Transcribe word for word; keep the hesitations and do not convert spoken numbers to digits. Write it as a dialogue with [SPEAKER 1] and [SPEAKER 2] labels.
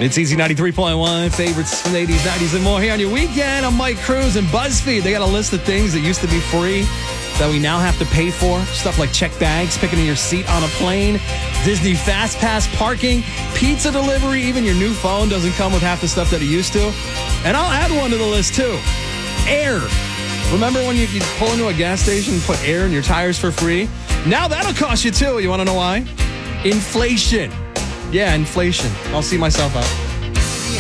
[SPEAKER 1] It's Easy ninety-three point one, favorites from the eighties, nineties, and more here on your weekend. I'm Mike Cruz, and BuzzFeed, they got a list of things that used to be free that we now have to pay for. Stuff like check bags, picking in your seat on a plane, Disney Fast Pass parking, pizza delivery, even your new phone doesn't come with half the stuff that it used to. And I'll add one to the list too. Air. Remember when you could pull into a gas station and put air in your tires for free? Now that'll cost you too. You want to know why? Inflation. Yeah, inflation. I'll see myself out.